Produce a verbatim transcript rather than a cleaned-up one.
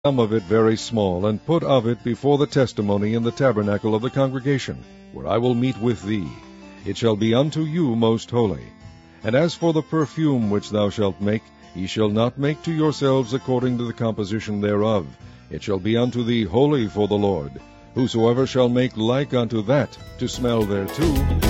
some of it very small, and put of it before the testimony in the tabernacle of the congregation, where I will meet with thee. It shall be unto you most holy. And as for the perfume which thou shalt make, ye shall not make to yourselves according to the composition thereof. It shall be unto thee holy for the Lord. Whosoever shall make like unto that, to smell thereto,